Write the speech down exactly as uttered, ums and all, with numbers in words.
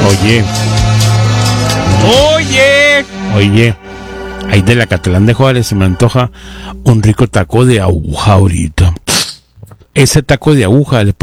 Oye. Oye. Oye. Ahí de la Catalán de Juárez se me antoja un rico taco de aguja ahorita. Ese taco de aguja, después